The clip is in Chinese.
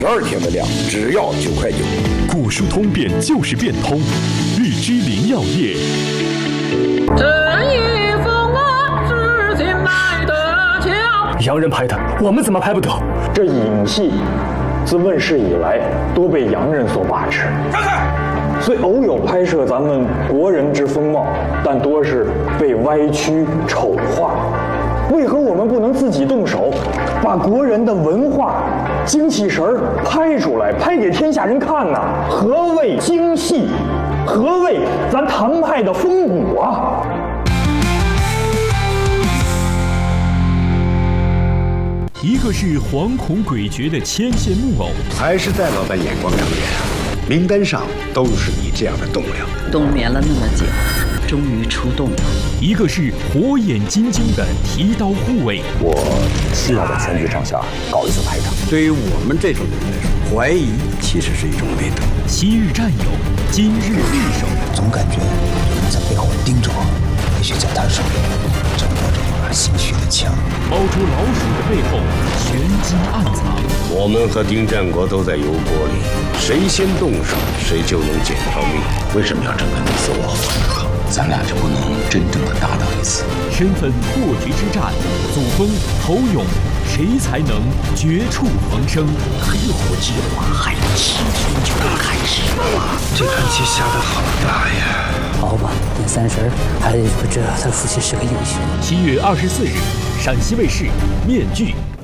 12天的量，只要9块9。 古书通便就是变通，日之灵药业。 这一封啊，至今来得巧。 洋人拍的，我们怎么拍不得？ 这影戏自问世以来，多被洋人所把持。虽偶有拍摄咱们国人之风貌，但多是被歪曲丑化。为何我们不能自己动手，把国人的文化、精气神儿拍出来，拍给天下人看呢？何谓精细？何谓咱唐派的风骨啊？ 一个是惶恐诡谲的牵线木偶， 还是戴老板眼光长远啊！名单上都是你这样的栋梁， 冬眠了那么久，终于出动了。 一个是火眼金睛的提刀护卫， 我需要在全局上下搞一次排场。 对于我们这种人来说，怀疑其实是一种美德。 昔日战友，今日对手， 总感觉有人在背后盯着我，也许在他手里正握着一把心虚的枪。 猫捉老鼠的背后，玄机暗藏。 我们和丁战国都在油锅里，谁先动手，谁就能捡条命。 为什么要这么你死我活？咱俩就不能真正的打一次？ 身份破局之战，祖峰侯勇，谁才能绝处逢生？ 黑火计划还有7天就要开始了， 这盘棋下得好大呀！ 好吧，等30还不知道他父亲是个英雄。 7月24日，陕西卫视《面具》